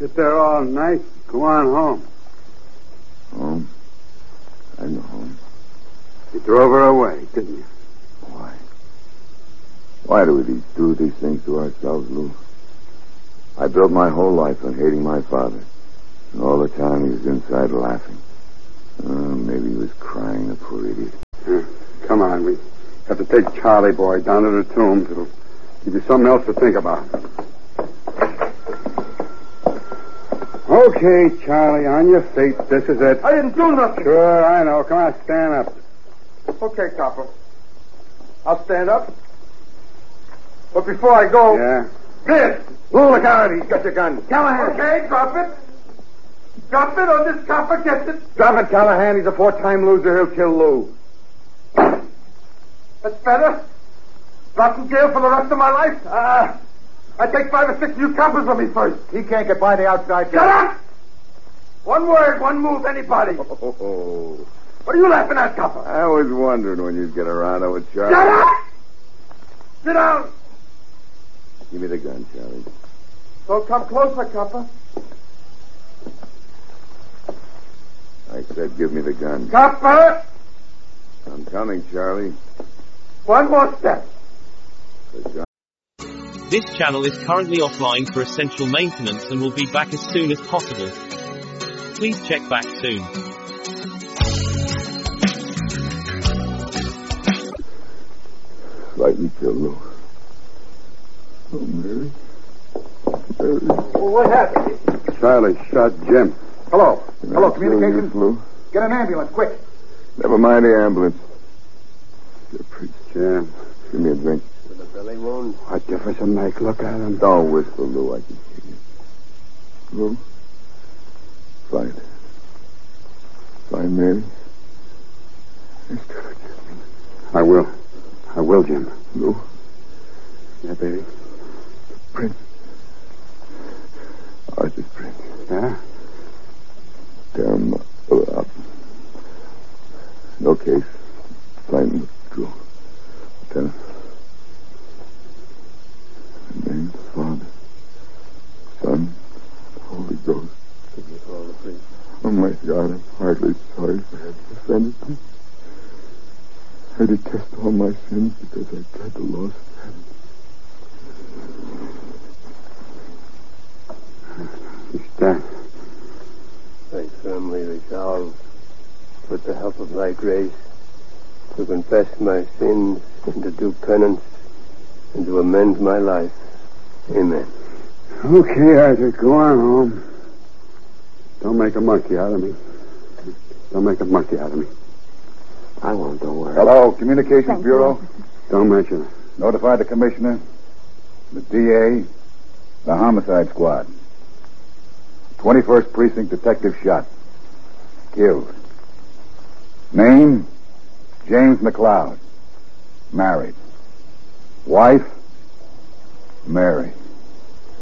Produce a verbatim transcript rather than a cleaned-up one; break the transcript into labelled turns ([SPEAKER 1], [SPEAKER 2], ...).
[SPEAKER 1] Sit there all night. Go on home.
[SPEAKER 2] Home? I know home.
[SPEAKER 1] You drove her away, didn't you?
[SPEAKER 2] Why? Why do we do these things to ourselves, Lou? I built my whole life on hating my father. And all the time he was inside laughing. Oh, maybe he was crying, the poor idiot.
[SPEAKER 1] Yeah. Come on, we have to take Charlie boy down to the tombs. It'll give you something else to think about. Okay, Charlie, on your feet. This is it.
[SPEAKER 3] I didn't do nothing.
[SPEAKER 1] Sure, I know. Come on, stand up.
[SPEAKER 3] Okay, copper. I'll stand up. But before I go...
[SPEAKER 1] Yeah?
[SPEAKER 3] This!
[SPEAKER 2] Lou, look out. He's got your gun.
[SPEAKER 3] Callahan. Okay, drop it. Drop it or this copper gets it.
[SPEAKER 2] Drop it, Callahan. He's a four-time loser. He'll kill Lou.
[SPEAKER 3] That's better. Drop in jail for the rest of my life. Ah, uh, I take five or six new coppers with me first.
[SPEAKER 2] He can't get by the outside gate.
[SPEAKER 3] Shut up! One word, one move, anybody.
[SPEAKER 2] Oh.
[SPEAKER 3] What are you laughing at, copper?
[SPEAKER 2] I was wondering when you'd get around. I would Charlie.
[SPEAKER 3] Shut up! Sit down.
[SPEAKER 2] Give me the gun, Charlie.
[SPEAKER 3] Don't come closer, copper.
[SPEAKER 2] I said give me the gun.
[SPEAKER 3] Copper!
[SPEAKER 2] I'm coming, Charlie.
[SPEAKER 3] One more step.
[SPEAKER 4] This channel is currently offline for essential maintenance and will be back as soon as possible. Please check back soon.
[SPEAKER 2] Lightning kill, Lou. Oh, Mary. Mary.
[SPEAKER 3] Well, what happened?
[SPEAKER 1] Charlie shot Jim.
[SPEAKER 3] Hello.
[SPEAKER 2] Can
[SPEAKER 3] Hello,
[SPEAKER 2] I
[SPEAKER 3] communications.
[SPEAKER 2] kill you, Lou?
[SPEAKER 3] Get an ambulance, quick.
[SPEAKER 2] Never mind the ambulance. Dear priest,
[SPEAKER 1] Jim.
[SPEAKER 2] give me a drink.
[SPEAKER 3] With a belly wound.
[SPEAKER 1] What difference it make? Look at him.
[SPEAKER 2] Don't whisper, Lou. I can hear you. Lou? Fine. Fine, Mary. You still forgive me.
[SPEAKER 1] I will. I will, Jim.
[SPEAKER 2] Lou?
[SPEAKER 1] Yeah, baby.
[SPEAKER 2] The prince. Arthur's prince.
[SPEAKER 1] Yeah?
[SPEAKER 2] Tear him up. No case. Plain withdrew. Lieutenant. In the name of the Father, Son, Holy Ghost.
[SPEAKER 3] Did you call the priest?
[SPEAKER 2] Oh, my God, I'm hardly sorry for having offended you. I detest all my sins because I dread the loss of heaven.
[SPEAKER 1] He's dead.
[SPEAKER 5] I firmly resolve, with the help of thy grace, to confess my sins and to do penance and to amend my life. Amen.
[SPEAKER 1] Okay, Arthur, go on home. Don't make a monkey out of me. Don't make a monkey out of me.
[SPEAKER 3] I won't, don't worry.
[SPEAKER 2] Hello, Communications Bureau.
[SPEAKER 1] Don't mention it.
[SPEAKER 2] Notify the Commissioner, the D A, the Homicide Squad. twenty-first Precinct Detective shot. Killed. Name, James McLeod. Married. Wife, Mary.